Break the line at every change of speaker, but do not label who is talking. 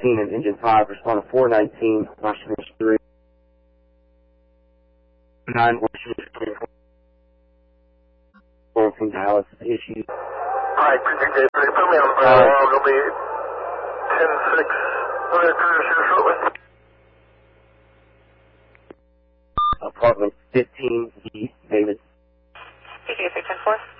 and Engine 5, respond to 419, Washington 3. 9, Washington 24. From Dallas issues.
Alright, J3, put me on the phone. It'll be 10-6. We'll get cruise here shortly.
Apartment 15, East, David.
PJ 310-4.